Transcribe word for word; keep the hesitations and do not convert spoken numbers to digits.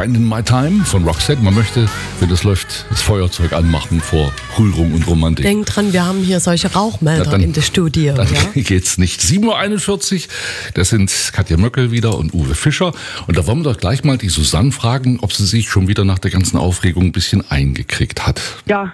Spending My Time von Roxette. Man möchte, wenn das läuft, das Feuerzeug anmachen vor Rührung und Romantik. Denk dran, wir haben hier solche Rauchmelder Na, dann, in der Studio. Dann ja? geht's nicht. sieben Uhr einundvierzig, das sind Katja Möckel wieder und Uwe Fischer. Und da wollen wir doch gleich mal die Susanne fragen, ob sie sich schon wieder nach der ganzen Aufregung ein bisschen eingekriegt hat. Ja,